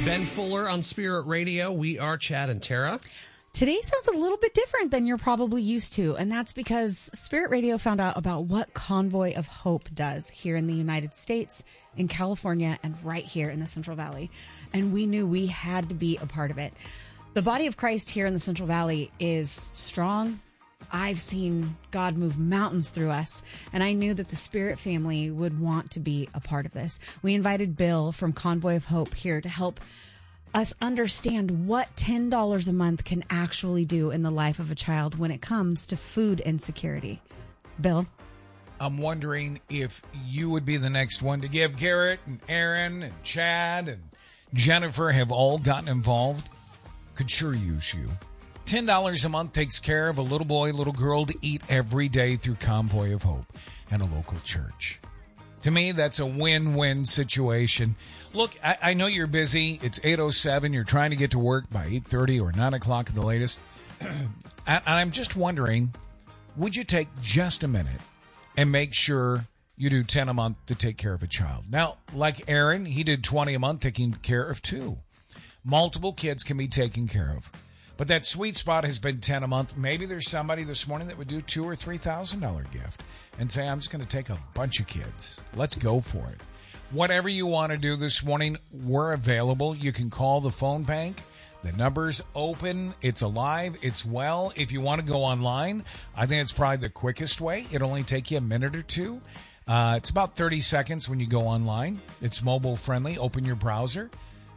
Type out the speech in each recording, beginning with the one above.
Ben Fuller on Spirit Radio. We are Chad and Tara. Today sounds a little bit different than you're probably used to, and that's because Spirit Radio found out about what Convoy of Hope does here in the United States, in California, and right here in the Central Valley. And we knew we had to be a part of it. The body of Christ here in the Central Valley is strong. I've seen God move mountains through us, and I knew that the Spirit family would want to be a part of this. We invited Bill from Convoy of Hope here to help us understand what $10 a month can actually do in the life of a child when it comes to food insecurity. Bill? I'm wondering if you would be the next one to give. Garrett and Aaron and Chad and Jennifer have all gotten involved. Could sure use you. $10 a month takes care of a little boy, little girl to eat every day through Convoy of Hope and a local church. To me, that's a win-win situation. Look, I know you're busy. It's 8:07. You're trying to get to work by 8:30 or 9 o'clock at the latest. And I'm just wondering, would you take just a minute and make sure you do 10 a month to take care of a child? Now, like Aaron, he did 20 a month taking care of 2. Multiple kids can be taken care of. But that sweet spot has been 10 a month. Maybe there's somebody this morning that would do $2,000 or $3,000 gift and say, I'm just going to take a bunch of kids. Let's go for it. Whatever you want to do this morning, we're available. You can call the phone bank. The number's open. It's alive. It's well. If you want to go online, I think it's probably the quickest way. It'll only take you a minute or two. It's about 30 seconds when you go online. It's mobile friendly. Open your browser.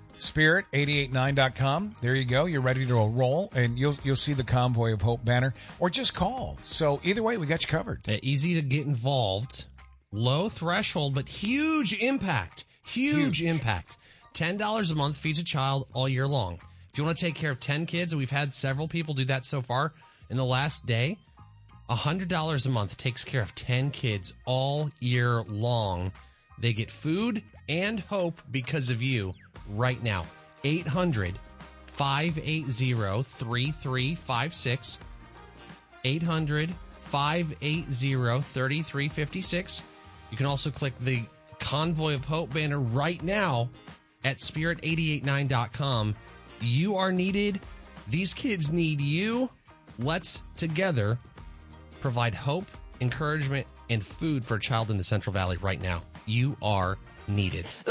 Spirit889.com. There you go. You're ready to roll, and you'll see the Convoy of Hope banner, or just call. So either way, we got you covered. Easy to get involved. Low threshold, but huge impact. Huge impact. $10 a month feeds a child all year long. If you want to take care of 10 kids, and we've had several people do that so far in the last day, $100 a month takes care of 10 kids all year long. They get food and hope because of you. Right now, 800-580-3356, 800-580-3356. You can also click the Convoy of Hope banner right now at spirit889.com. You are needed. These kids need you. Let's together provide hope, encouragement, and food for a child in the Central Valley right now. You are needed.